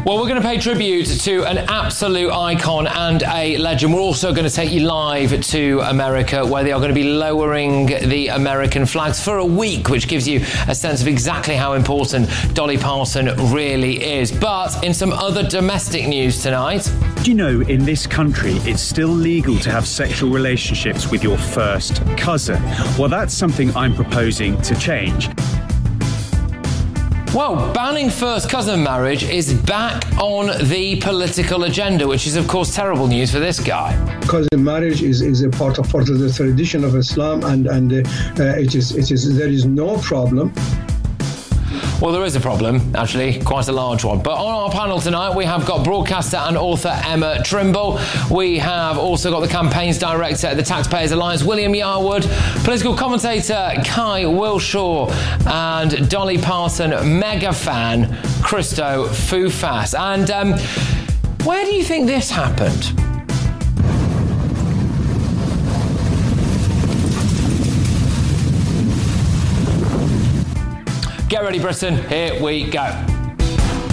Well, we're going to pay tribute to an absolute icon and a legend. We're also going to take you live to America, where they are going to be lowering the American flags for a week, which gives you a sense of exactly how important Dolly Parton really is. But in some other domestic news tonight... Do you know, in this country, it's still legal to have sexual relationships with your first cousin? Well, that's something I'm proposing to change. Well, banning first cousin marriage is back on the political agenda, which is, of course, terrible news for this guy. Cousin marriage is a part of the tradition of Islam, and there is no problem. Well, there is a problem, actually, quite a large one. But on our panel tonight, we have got broadcaster and author Emma Trimble. We have also got the campaigns director at the Taxpayers Alliance, William Yarwood, political commentator Kai Wilshaw, and Dolly Parton mega fan Christo Foufas. And where do you think this happened? Get ready, Britain. Here we go.